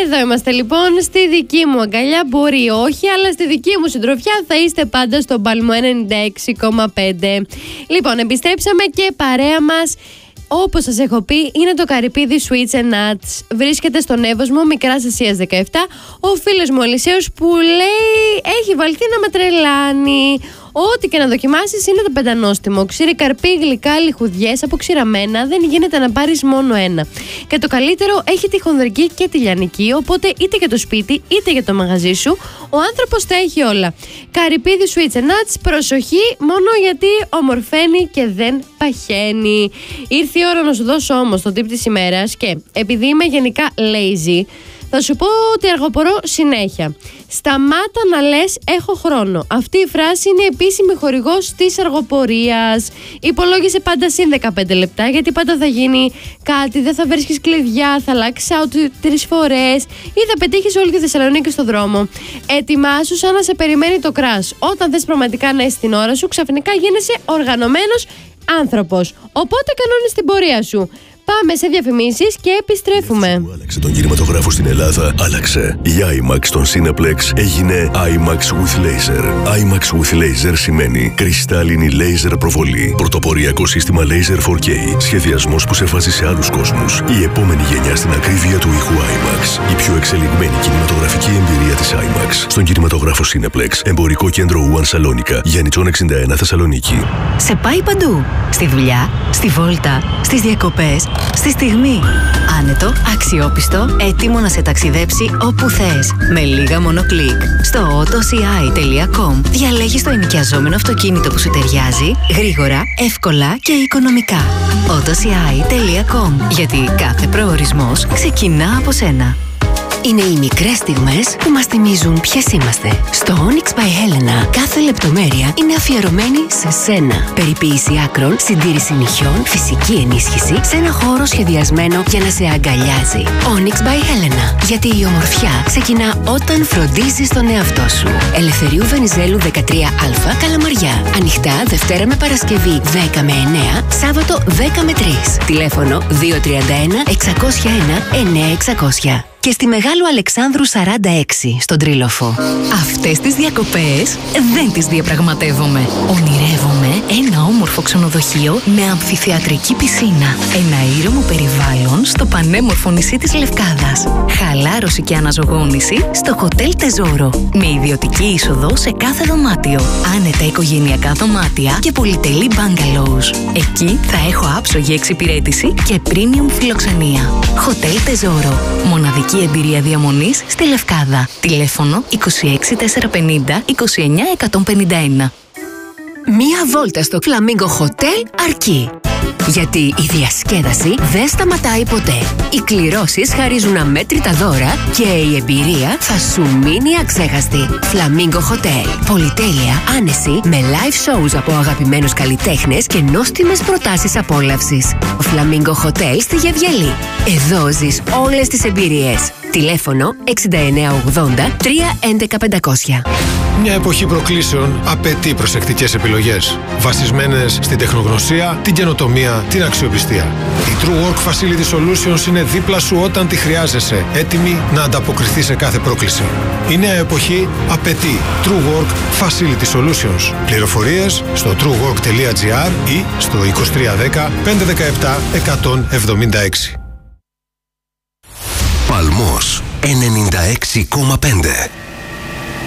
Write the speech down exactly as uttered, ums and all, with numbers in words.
Εδώ είμαστε λοιπόν στη δική μου αγκαλιά. Μπορεί όχι, αλλά στη δική μου συντροφιά θα είστε πάντα στον Παλμό ενενήντα έξι κόμμα πέντε. Λοιπόν, επιστρέψαμε και παρέα μας, όπως σας έχω πει, είναι το καρυπίδι Sweets and Nuts. Βρίσκεται στον Εύωσμο, Μικράς Ασίας δεκαεπτά. Ο φίλος μου Ελισέος που λέει έχει βαλθεί να με τρελάνει. Ό,τι και να δοκιμάσεις είναι το πεντανόστιμο. Ξύρι καρπί, γλυκά, λιχουδιές, αποξηραμένα. Δεν γίνεται να πάρεις μόνο ένα. Και το καλύτερο, έχει τη χονδρική και τη λιανική. Οπότε είτε για το σπίτι είτε για το μαγαζί σου, ο άνθρωπος τα έχει όλα. Καρυπίδι Sweets and Nuts, προσοχή, μόνο γιατί ομορφαίνει και δεν παχαίνει. Ήρθε η ώρα να σου δώσω όμως το tip της ημέρας και επειδή είμαι γενικά lazy, θα σου πω ότι αργοπορώ συνέχεια. Σταμάτα να λες έχω χρόνο. Αυτή η φράση είναι επίσημη χορηγός της αργοπορίας. Υπολόγισε πάντα συν δεκαπέντε λεπτά, γιατί πάντα θα γίνει κάτι, δεν θα βρίσκεις κλειδιά, θα αλλάξεις out τρεις φορές ή θα πετύχεις όλη τη Θεσσαλονίκη στο δρόμο. Ετοιμάσου σαν να σε περιμένει το κράσ. Όταν θες πραγματικά να είσαι την ώρα σου, ξαφνικά γίνεσαι οργανωμένος άνθρωπος. Οπότε κανόνες την πορεία σου. Πάμε σε διαφημίσεις και επιστρέφουμε. Άλλαξε τον κινηματογράφο στην Ελλάδα. Άλλαξε. Η άιμαξ στον Cineplex έγινε άιμαξ with Laser. άιμαξ with Laser σημαίνει κρυστάλλινη laser προβολή. Πρωτοποριακό σύστημα Laser φορ κέι. Σχεδιασμός που σε βάζει σε άλλους κόσμους. Η επόμενη γενιά στην ακρίβεια του ήχου IMAX. Η πιο εξελιγμένη κινηματογραφική εμπειρία της IMAX. Στον κινηματογράφο Cineplex. Εμπορικό κέντρο Ουαν Σαλόνικα. Γιαννιτσών εξήντα ένα Θεσσαλονίκη. Σε πάει παντού. Στη δουλειά, στη βόλτα, στις διακοπές. Στη στιγμή. Άνετο, αξιόπιστο, έτοιμο να σε ταξιδέψει όπου θες. Με λίγα μόνο κλικ. Στο autoci τελεία com διαλέγεις το ενοικιαζόμενο αυτοκίνητο που σου ταιριάζει, γρήγορα, εύκολα και οικονομικά. autoci τελεία com. Γιατί κάθε προορισμός ξεκινά από σένα. Είναι οι μικρές στιγμές που μας θυμίζουν ποιες είμαστε. Στο Onyx by Helena κάθε λεπτομέρεια είναι αφιερωμένη σε σένα. Περιποίηση άκρων, συντήρηση νυχιών, φυσική ενίσχυση σε ένα χώρο σχεδιασμένο για να σε αγκαλιάζει. Onyx by Helena. Γιατί η ομορφιά ξεκινά όταν φροντίζεις τον εαυτό σου. Ελευθερίου Βενιζέλου δεκατρία Α, Καλαμαριά. Ανοιχτά Δευτέρα με Παρασκευή δέκα με εννέα, Σάββατο δέκα με τρεις. Τηλέφωνο δύο τρία ένα εξακόσια ένα εννέα εξακόσια. Και στη Μεγάλου Αλεξάνδρου σαράντα έξι, στον Τρίλοφο. Αυτές τις διακοπές δεν τις διαπραγματεύομαι. Ονειρεύομαι ένα όμορφο ξενοδοχείο με αμφιθεατρική πισίνα. Ένα ήρεμο περιβάλλον στο πανέμορφο νησί της Λευκάδας. Χαλάρωση και αναζωγόνηση στο Hotel Τεζόρο. Με ιδιωτική είσοδο σε κάθε δωμάτιο. Άνετα οικογενειακά δωμάτια και πολυτελή bungalows. Εκεί θα έχω άψογη εξυπηρέτηση και premium φιλοξενία. Hotel Τεζόρο. Μοναδική εμπειρία διαμονής στη Λευκάδα. Τηλέφωνο είκοσι έξι τετρακόσια πενήντα είκοσι εννέα εκατόν πενήντα ένα. Μία βόλτα στο Flamingo Hotel αρκεί. Γιατί η διασκέδαση δεν σταματάει ποτέ. Οι κληρώσεις χαρίζουν αμέτρητα δώρα και η εμπειρία θα σου μείνει αξέχαστη. Flamingo Hotel. Πολυτέλεια, άνεση, με live shows από αγαπημένους καλλιτέχνες και νόστιμες προτάσεις απόλαυσης. Flamingo Hotel στη Γεβγελή. Εδώ ζεις όλες τις εμπειρίες. Τηλέφωνο εξήντα εννέα ογδόντα τρία έντεκα πεντακόσια. Μια εποχή προκλήσεων απαιτεί προσεκτικές επιλογές, βασισμένες στην τεχνογνωσία, την καινοτομία, την αξιοπιστία. Η True Work Facility Solutions είναι δίπλα σου όταν τη χρειάζεσαι, έτοιμη να ανταποκριθεί σε κάθε πρόκληση. Η νέα εποχή απαιτεί True Work Facility Solutions. Πληροφορίες στο true work τελεία gr ή στο είκοσι τρία δέκα πεντακόσια δεκαεπτά εκατόν εβδομήντα έξι. Παλμός ενενήντα έξι κόμμα πέντε.